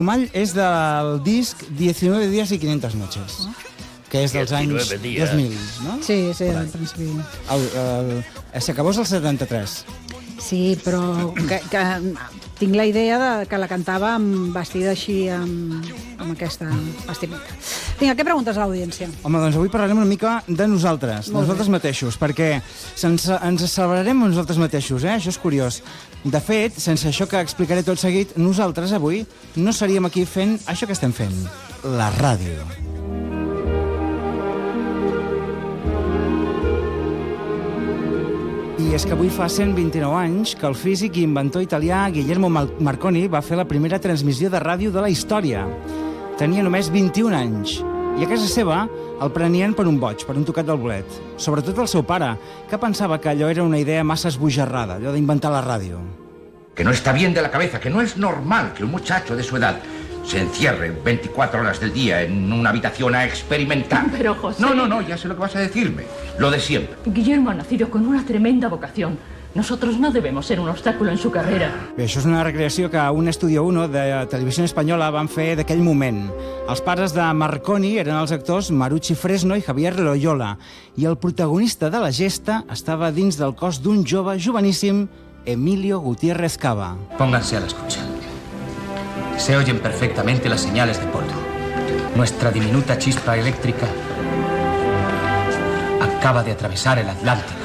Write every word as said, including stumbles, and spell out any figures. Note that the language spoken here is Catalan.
Mall és del disc diecinueve días y quinientas noches, que és dels anys dos mil, no? Sí, sí, al principi. S'acabó el setanta-tres. Sí, però que, que tinc la idea de que la cantava amb vestida així, amb, amb aquesta vestimenta. Vinga, què preguntes a l'audiència? Home, doncs avui parlarem una mica de nosaltres, de nosaltres mateixos, perquè ens, ens celebrarem nosaltres mateixos, eh? Això és curiós. De fet, sense això que explicaré tot seguit, nosaltres avui no seríem aquí fent això que estem fent, la ràdio. I és que avui fa cent vint-i-nou anys que el físic i inventor italià Guillermo Marconi va fer la primera transmissió de ràdio de la història. Tenia només vint-i-un anys i a casa seva el prenien per un boig, per un tocat del bolet. Sobretot el seu pare, que pensava que allò era una idea massa esbojarrada, allò d'inventar la ràdio. Que no está bien de la cabeza, que no es normal que un muchacho de su edad se encierre veinticuatro horas del día en una habitación a experimentar. Pero, José... No, no, no, ya sé lo que vas a decirme. Lo de siempre. Guillermo ha nacido con una tremenda vocación. Nosotros no debemos ser un obstáculo en su carrera. Bé, això és una recreació que un Estudio uno de Televisió Espanyola van fer d'aquell moment. Els pares de Marconi eren els actors Marucci Fresno i Javier Loyola, i el protagonista de la gesta estava dins del cos d'un jove joveníssim, Emilio Gutiérrez Cava. Pónganse a la escucha. Se oyen perfectamente las señales de polvo. Nuestra diminuta chispa eléctrica acaba de atravesar el Atlántico.